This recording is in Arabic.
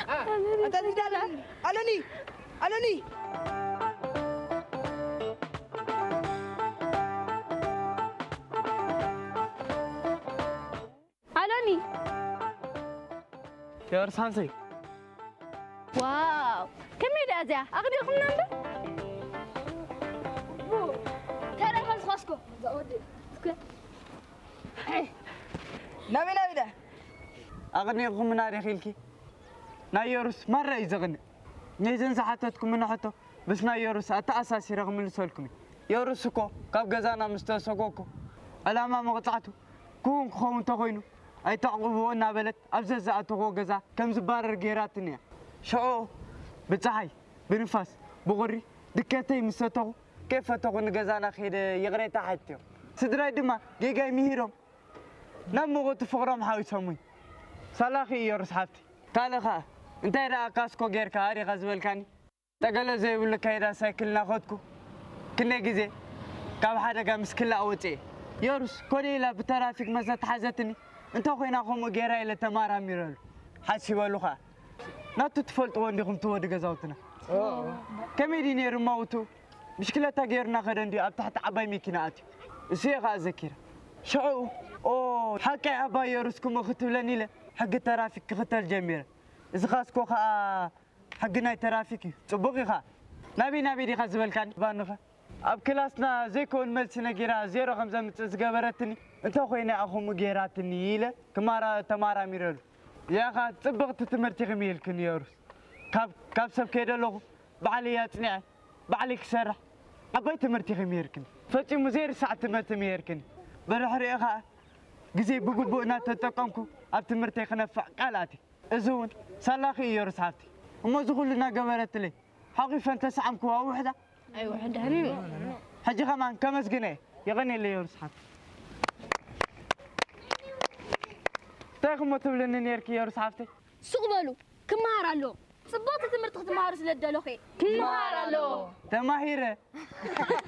أنت تدل ألوني يا رسانسي واو كم يدا زيا أقدركم نمبر بو ترى خلاص خاسكو زودي نبي ده أغنيكم من ناري خيلكي نايورس مرة يزغني نيزن ساعتكم من حتى بس نايورس أساسي رغم لسولكم يورسكو كاب جزانا مستوسكوكو ألا ما قطعتو كون خون تغينو أي تعقبوا نابلت أبزز أتوقع جزا كم زبار جيراتني شو بتعي بنفاس بغري دكتي مستوى كيف تقول جزانا خير يغري تحتيو سدراي دما جيجاي ميهرم نمو قط فقرام حاوي سمي سلاخي يورس حبتي تالخا انت را كاسكو غير كاري غزبل كاني تقال زي ولا كايرا سايكل ناخذكو كنا جزي كاب حدا قام مسكلا اوتي يورس كوني بترافيك مزه تحزتني انت خوينا خو غيرا الى تمارا ميرل حسي ولوخا ناتو تفلط ونديكم تود غزاوتنا كميدي نير موتو مشكله تغيرنا خدندي اب تحت عباي ميكيناتي سيغا ذكر شعو او حكي عباي يورسكم ختبلني له حق ترافيك ختل جميل إذا خاصكو حقنا ترافيكي صبغي خا نبي دي خزبل كان بانخا اب كلاسنا زيكون ملسنا جيرا 05 متزغبرتني انت خوينا اخو مغيراتني يله كمارا تمارا ميرل يا خا صبغت تمرتي غميلكن يورس كاب سب كيدلو بعلي يصنع بعلي كسرح عباي تمرتي غميركن فتي مزير ساعه تمرتي ميركن برحري خا غزي بغبونا تتقنكو اب تمرتي خنفع قالاتي ازون سلاخي يورس حاتي وما زغلنا قبرت لي حقي فانت سعمكو وحده أي واحد هني حجي كمان كمس جنيه يغني اللي يورس حاتي تاخذ متبلن نيركي يورس حاتي سقبلو كمهار له صبوت تمرت تمهار سلدلو خي كمهار له تماهيره